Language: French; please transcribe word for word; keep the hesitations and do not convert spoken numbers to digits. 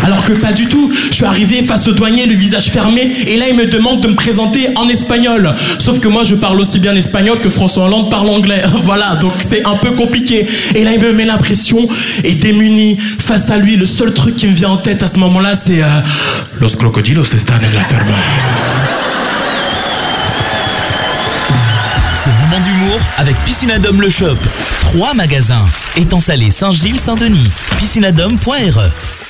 Alors que pas du tout. Je suis arrivé face au douanier, le visage fermé, et là il me demande de me présenter en espagnol. Sauf que moi je parle aussi bien espagnol que François Hollande parle anglais. Voilà, donc c'est un peu compliqué. Et là il me met la pression, et démuni face à lui, le seul truc qui me vient en tête à ce moment-là, c'est euh, Los crocodilos están en la ferma. Ce moment d'humour avec Piscinadome le Shop. Trois magasins. Étang Salé, Saint-Gilles, Saint-Denis. piscinadome point r e